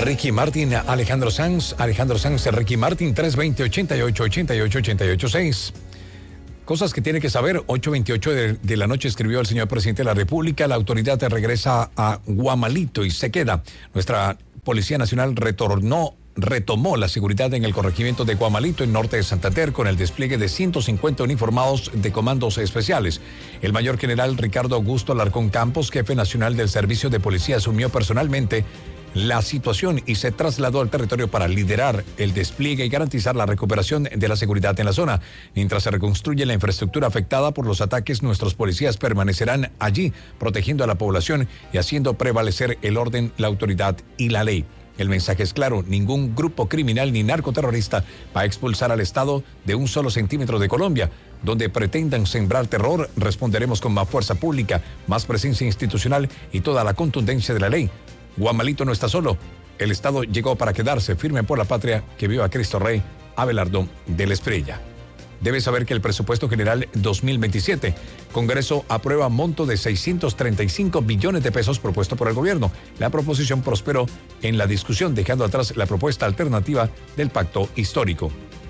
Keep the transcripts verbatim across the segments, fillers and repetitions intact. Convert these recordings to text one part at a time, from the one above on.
Ricky Martin, Alejandro Sanz, Alejandro Sanz, Ricky Martin, tres veinte, ochenta y ocho, ochenta y ocho, ochenta y ocho, seis. Cosas que tiene que saber, ocho veintiocho de, de la noche escribió el señor presidente de la República, la autoridad regresa a Guamalito y se queda. Nuestra Policía Nacional retornó, retomó la seguridad en el corregimiento de Guamalito, en norte de Santander, con el despliegue de ciento cincuenta uniformados de comandos especiales. El mayor general Ricardo Augusto Alarcón Campos, jefe nacional del Servicio de Policía, asumió personalmente la situación y se trasladó al territorio para liderar el despliegue y garantizar la recuperación de la seguridad en la zona. Mientras se reconstruye la infraestructura afectada por los ataques, nuestros policías permanecerán allí, protegiendo a la población y haciendo prevalecer el orden, la autoridad y la ley. El mensaje es claro: ningún grupo criminal ni narcoterrorista va a expulsar al Estado de un solo centímetro de Colombia. Donde pretendan sembrar terror, responderemos con más fuerza pública, más presencia institucional y toda la contundencia de la ley. Guamalito no está solo. El Estado llegó para quedarse. Firme por la patria, que viva Cristo Rey. Abelardo de la Espriella. Debe saber que el presupuesto general dos mil veintisiete, Congreso aprueba monto de seiscientos treinta y cinco billones de pesos propuesto por el gobierno. La proposición prosperó en la discusión, dejando atrás la propuesta alternativa del pacto histórico.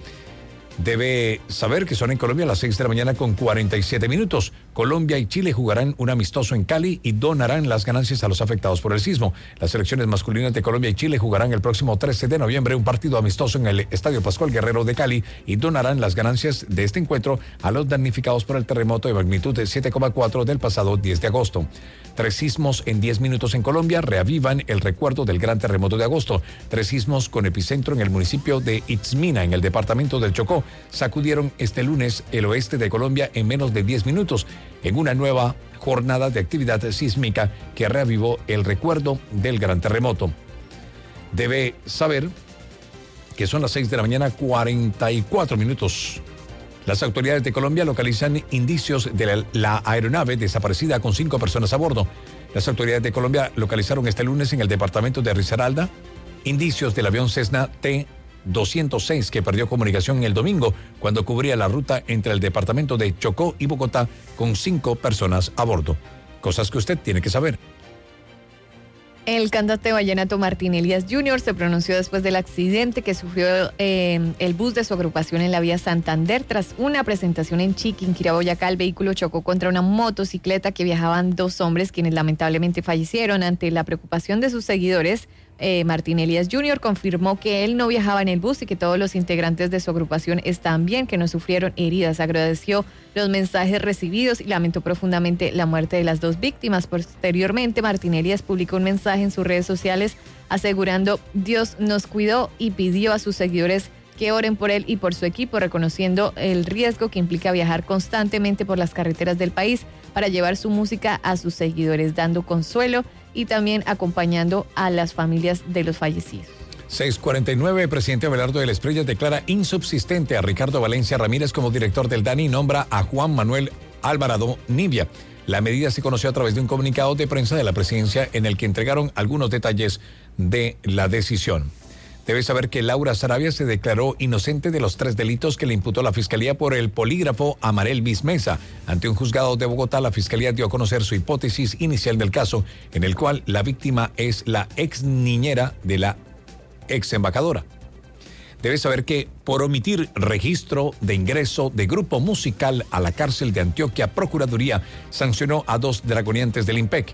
Debe saber que son en Colombia a las seis de la mañana con cuarenta y siete minutos. Colombia y Chile jugarán un amistoso en Cali y donarán las ganancias a los afectados por el sismo. Las selecciones masculinas de Colombia y Chile jugarán el próximo trece de noviembre un partido amistoso en el Estadio Pascual Guerrero de Cali y donarán las ganancias de este encuentro a los damnificados por el terremoto de magnitud de siete coma cuatro del pasado diez de agosto. Tres sismos en diez minutos en Colombia reavivan el recuerdo del gran terremoto de agosto. Tres sismos con epicentro en el municipio de Itzmina, en el departamento del Chocó, sacudieron este lunes el oeste de Colombia en menos de diez minutos, en una nueva jornada de actividad sísmica que reavivó el recuerdo del gran terremoto. Debe saber que son las seis de la mañana, cuarenta y cuatro minutos. Las autoridades de Colombia localizan indicios de la, la aeronave desaparecida con cinco personas a bordo. Las autoridades de Colombia localizaron este lunes en el departamento de Risaralda indicios del avión Cessna T doscientos seis que perdió comunicación el domingo cuando cubría la ruta entre el departamento de Chocó y Bogotá con cinco personas a bordo. Cosas que usted tiene que saber. El cantante vallenato Martín Elías junior se pronunció después del accidente que sufrió eh, el bus de su agrupación en la vía Santander. Tras una presentación en Chiquinquirá, Boyacá, el vehículo chocó contra una motocicleta que viajaban dos hombres, quienes lamentablemente fallecieron. Ante la preocupación de sus seguidores, eh, Martín Elías junior confirmó que él no viajaba en el bus y que todos los integrantes de su agrupación están bien, que no sufrieron heridas. Agradeció los mensajes recibidos y lamentó profundamente la muerte de las dos víctimas. Posteriormente, Martín Elías publicó un mensaje en sus redes sociales asegurando: Dios nos cuidó, y pidió a sus seguidores que oren por él y por su equipo, reconociendo el riesgo que implica viajar constantemente por las carreteras del país para llevar su música a sus seguidores, dando consuelo y también acompañando a las familias de los fallecidos. seis cuarenta y nueve, presidente Abelardo de la Espriella declara insubsistente a Ricardo Valencia Ramírez como director del DANI y nombra a Juan Manuel Alvarado Nivia. La medida se conoció a través de un comunicado de prensa de la presidencia en el que entregaron algunos detalles de la decisión. Debe saber que Laura Sarabia se declaró inocente de los tres delitos que le imputó la Fiscalía por el polígrafo Amarel Bismesa. Ante un juzgado de Bogotá, la Fiscalía dio a conocer su hipótesis inicial del caso, en el cual la víctima es la ex niñera de la ex embajadora. Debe saber que por omitir registro de ingreso de grupo musical a la cárcel de Antioquia, Procuraduría sancionó a dos dragoniantes del IMPEC.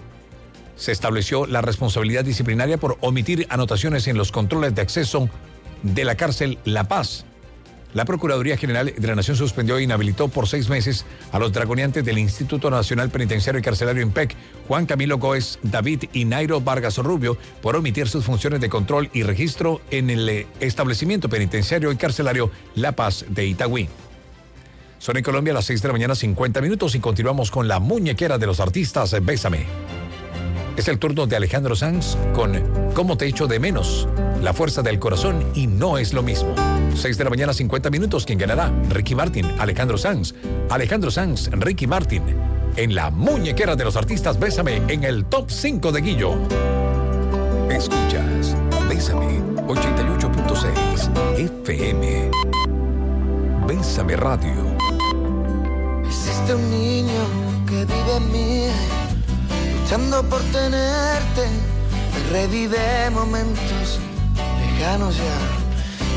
Se estableció la responsabilidad disciplinaria por omitir anotaciones en los controles de acceso de la cárcel La Paz. La Procuraduría General de la Nación suspendió e inhabilitó por seis meses a los dragoniantes del Instituto Nacional Penitenciario y Carcelario IMPEC, Juan Camilo Góez David y Nairo Vargas Rubio, por omitir sus funciones de control y registro en el establecimiento penitenciario y carcelario La Paz de Itagüí. Son en Colombia a las seis de la mañana, cincuenta minutos, y continuamos con la muñequera de los artistas, Bésame. Es el turno de Alejandro Sanz con Cómo te echo de menos, la fuerza del corazón y no es lo mismo. seis de la mañana, cincuenta minutos. ¿Quién ganará? Ricky Martin, Alejandro Sanz. Alejandro Sanz, Ricky Martin. En la muñequera de los artistas, Bésame, en el top cinco de Guillo. Escuchas Bésame, ochenta y ocho punto seis F M. Bésame Radio. Existe un niño que vive en mí, luchando por tenerte, revive momentos lejanos ya.